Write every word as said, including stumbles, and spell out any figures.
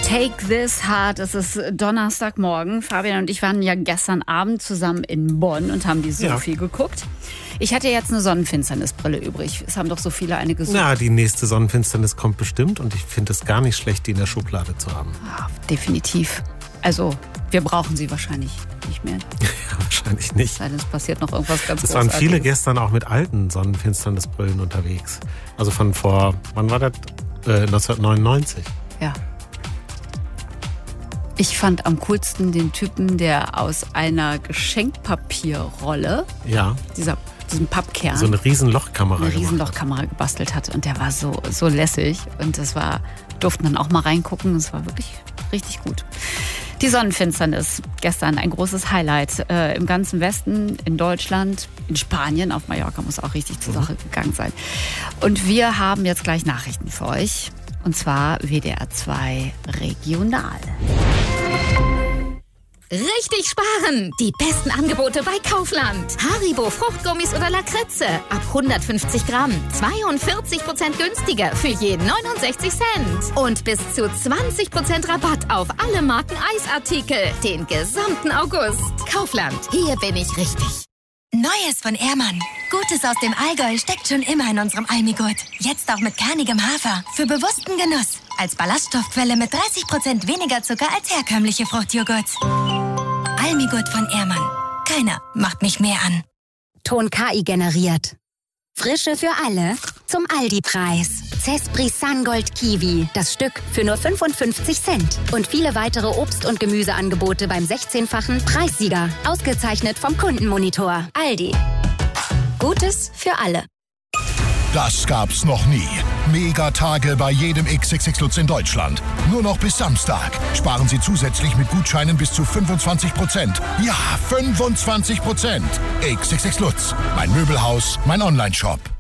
Take This Heart. Es ist Donnerstagmorgen. Fabian und ich waren ja gestern Abend zusammen in Bonn und haben die Sophie ja. geguckt. Ich hatte jetzt eine Sonnenfinsternisbrille übrig. Es haben doch so viele eine gesucht. Ja, die nächste Sonnenfinsternis kommt bestimmt und ich finde es gar nicht schlecht, die in der Schublade zu haben. Ja, definitiv. Also, wir brauchen sie wahrscheinlich nicht mehr. Ja, wahrscheinlich nicht. Sei denn, es passiert noch irgendwas ganz Es waren viele Großartiges. gestern auch mit alten Sonnenfinsternisbrillen unterwegs. Also von vor, wann war das? Äh, neunzehnhundertneunundneunzig. Ja. Ich fand am coolsten den Typen, der aus einer Geschenkpapierrolle, ja. dieser, diesem Pappkern, so eine riesen Lochkamera, eine riesen Lochkamera gebastelt hat. Und der war so, so lässig. Und das war, durften dann auch mal reingucken. Es war wirklich richtig gut. Die Sonnenfinsternis, gestern ein großes Highlight äh, im ganzen Westen, in Deutschland, in Spanien, auf Mallorca muss auch richtig zur Sache gegangen sein. Und wir haben jetzt gleich Nachrichten für euch. Und zwar W D R zwei Regional. Richtig sparen! Die besten Angebote bei Kaufland. Haribo Fruchtgummis oder Lakritze ab hundertfünfzig Gramm. zweiundvierzig Prozent günstiger für jeden neunundsechzig Cent. Und bis zu zwanzig Prozent Rabatt auf alle Marken Eisartikel. Den gesamten August. Kaufland. Hier bin ich richtig. Neues von Ehrmann. Gutes aus dem Allgäu steckt schon immer in unserem Almigurt. Jetzt auch mit kernigem Hafer. Für bewussten Genuss. Als Ballaststoffquelle mit dreißig Prozent weniger Zucker als herkömmliche Fruchtjoghurt. Almigurt von Ehrmann. Keiner macht mich mehr an. Ton K I generiert. Frische für alle zum Aldi-Preis. Cespris Sungold Kiwi, das Stück für nur fünfundfünfzig Cent. Und viele weitere Obst- und Gemüseangebote beim sechzehnfachen Preissieger. Ausgezeichnet vom Kundenmonitor. Aldi. Gutes für alle. Das gab's noch nie. Megatage bei jedem X X X Lutz in Deutschland. Nur noch bis Samstag. Sparen Sie zusätzlich mit Gutscheinen bis zu fünfundzwanzig Prozent. Ja, fünfundzwanzig Prozent. X X X Lutz. Mein Möbelhaus, mein Onlineshop.